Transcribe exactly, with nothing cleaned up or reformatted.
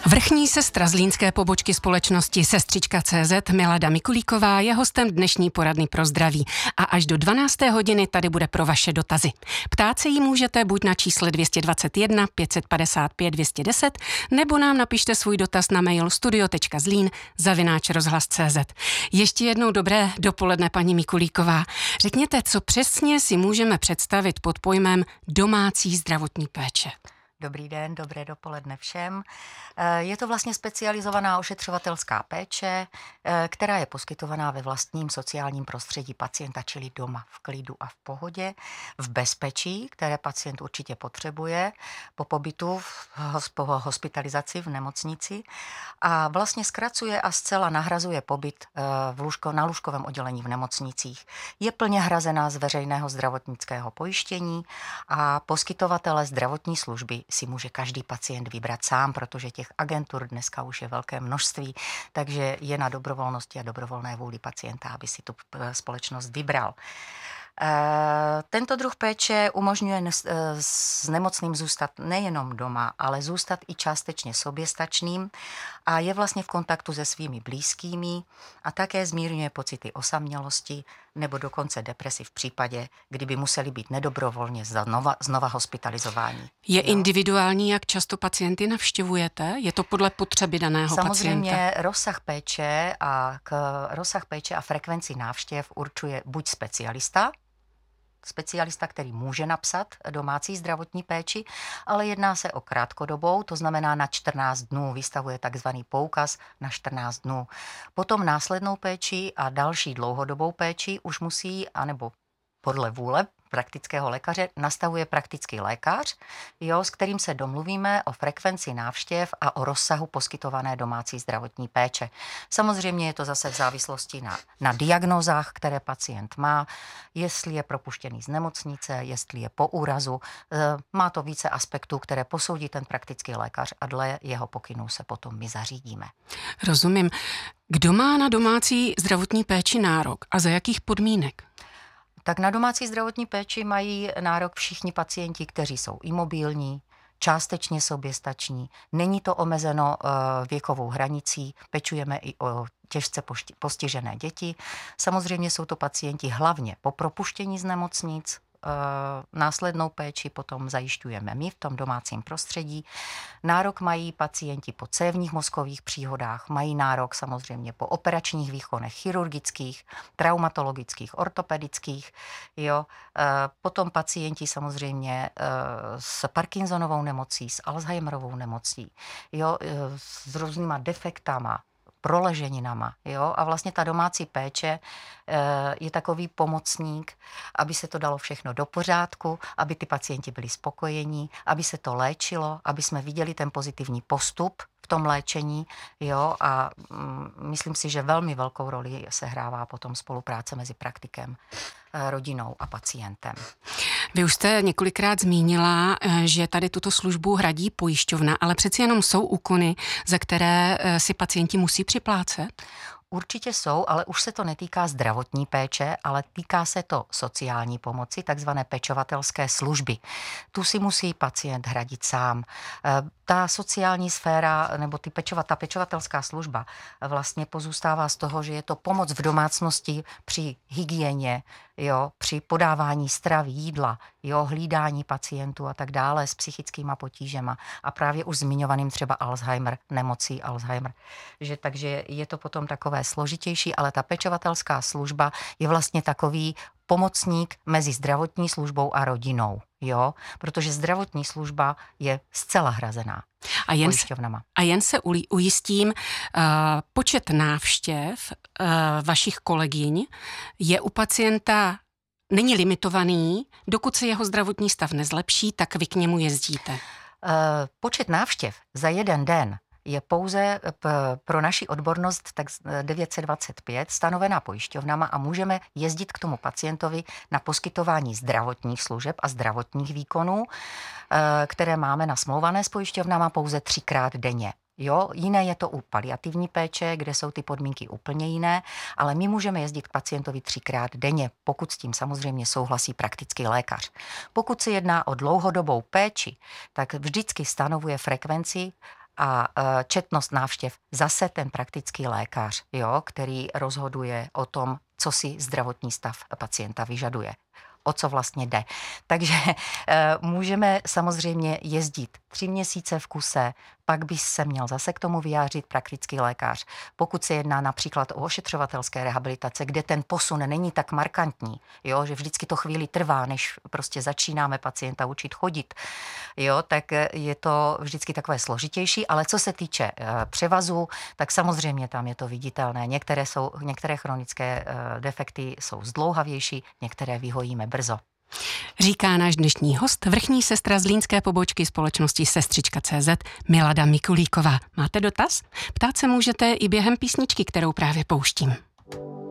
Vrchní sestra zlínské pobočky společnosti Sestřička tečka cé zet Milada Mikulíková je hostem dnešní poradny pro zdraví a až do dvanácté hodiny tady bude pro vaše dotazy. Ptát se jí můžete buď na čísle dvě stě dvacet jedna pět set padesát pět dvě stě deset nebo nám napište svůj dotaz na mail studio tečka zlín zavináč rozhlas tečka cé zet. Ještě jednou dobré dopoledne, paní Mikulíková. Řekněte, co přesně si můžeme představit pod pojmem domácí zdravotní péče? Dobrý den, dobré dopoledne všem. Je to vlastně specializovaná ošetřovatelská péče, která je poskytovaná ve vlastním sociálním prostředí pacienta, čili doma, v klidu a v pohodě, v bezpečí, které pacient určitě potřebuje po pobytu v hospitalizaci v nemocnici a vlastně zkracuje a zcela nahrazuje pobyt v lůžko, na lůžkovém oddělení v nemocnicích. Je plně hrazená z veřejného zdravotnického pojištění a poskytovatele zdravotní služby si může každý pacient vybrat sám, protože těch agentur dneska už je velké množství, takže je na dobrovolnosti a dobrovolné vůli pacienta, aby si tu společnost vybral. Tento druh péče umožňuje s nemocným zůstat nejenom doma, ale zůstat i částečně soběstačným a je vlastně v kontaktu se svými blízkými a také zmírňuje pocity osamělosti nebo dokonce depresi v případě, kdyby museli být nedobrovolně znova, znova hospitalizováni. Je jo? individuální, jak často pacienty navštěvujete? Je to podle potřeby daného Samozřejmě pacienta? Samozřejmě rozsah péče a k rozsah péče a frekvenci návštěv určuje buď specialista, specialista, který může napsat domácí zdravotní péči, ale jedná se o krátkodobou, to znamená na čtrnáct dnů, vystavuje takzvaný poukaz na čtrnáct dnů. Potom následnou péči a další dlouhodobou péči už musí, anebo podle vůle praktického lékaře, nastavuje praktický lékař, jo, s kterým se domluvíme o frekvenci návštěv a o rozsahu poskytované domácí zdravotní péče. Samozřejmě je to zase v závislosti na, na diagnózách, které pacient má, jestli je propuštěný z nemocnice, jestli je po úrazu. Má to více aspektů, které posoudí ten praktický lékař a dle jeho pokynů se potom my zařídíme. Rozumím. Kdo má na domácí zdravotní péči nárok a za jakých podmínek? Tak na domácí zdravotní péči mají nárok všichni pacienti, kteří jsou imobilní, částečně soběstační. Není to omezeno věkovou hranicí, pečujeme i o těžce postižené děti. Samozřejmě jsou to pacienti hlavně po propuštění z nemocnic. Následnou péči potom zajišťujeme my v tom domácím prostředí. Nárok mají pacienti po cévních mozkových příhodách, mají nárok samozřejmě po operačních výkonech chirurgických, traumatologických, ortopedických. Jo. Potom pacienti samozřejmě s Parkinsonovou nemocí, s Alzheimerovou nemocí, jo, s různýma defektama, proleženinama, jo, a vlastně ta domácí péče e, je takový pomocník, aby se to dalo všechno do pořádku, aby ty pacienti byli spokojení, aby se to léčilo, aby jsme viděli ten pozitivní postup v tom léčení, jo, a mm, myslím si, že velmi velkou roli sehrává potom spolupráce mezi praktikem, e, rodinou a pacientem. Vy už jste několikrát zmínila, že tady tuto službu hradí pojišťovna, ale přeci jenom jsou úkony, za které si pacienti musí připlácet? Určitě jsou, ale už se to netýká zdravotní péče, ale týká se to sociální pomoci, takzvané pečovatelské služby. Tu si musí pacient hradit sám. Ta sociální sféra nebo ty pečovat, ta pečovatelská služba vlastně pozůstává z toho, že je to pomoc v domácnosti při hygieně, jo, při podávání stravy, jídla, jo, hlídání pacientů a tak dále s psychickýma potížema a právě už zmiňovaným třeba Alzheimer, nemocí Alzheimer. Že, takže je to potom takové složitější, ale ta pečovatelská služba je vlastně takový pomocník mezi zdravotní službou a rodinou, jo, protože zdravotní služba je zcela hrazená a jen pojišťovnama. Se, a jen se ujistím, uh, počet návštěv uh, vašich kolegyň je u pacienta není limitovaný, dokud se jeho zdravotní stav nezlepší, tak vy k němu jezdíte. Uh, počet návštěv za jeden den je pouze pro naši odbornost tak devět set dvacet pět stanovená pojišťovnama a můžeme jezdit k tomu pacientovi na poskytování zdravotních služeb a zdravotních výkonů, které máme nasmlouvané s pojišťovnama pouze třikrát denně. Jo, jiné je to u paliativní péče, kde jsou ty podmínky úplně jiné, ale my můžeme jezdit k pacientovi třikrát denně, pokud s tím samozřejmě souhlasí praktický lékař. Pokud se jedná o dlouhodobou péči, tak vždycky stanovuje frekvenci a četnost návštěv zase ten praktický lékař, jo, který rozhoduje o tom, co si zdravotní stav pacienta vyžaduje, o co vlastně jde. Takže e, můžeme samozřejmě jezdit tři měsíce v kuse, pak by se měl zase k tomu vyjádřit praktický lékař. Pokud se jedná například o ošetřovatelské rehabilitace, kde ten posun není tak markantní, jo, že vždycky to chvíli trvá, než prostě začínáme pacienta učit chodit, jo, tak je to vždycky takové složitější, ale co se týče e, převazu, tak samozřejmě tam je to viditelné. Některé, jsou, některé chronické e, defekty jsou zdlouhavější, některé vyhojíme brzo. Říká náš dnešní host, vrchní sestra zlínské pobočky společnosti Sestřička tečka cé zet Milada Mikulíková. Máte dotaz? Ptát se můžete i během písničky, kterou právě pouštím.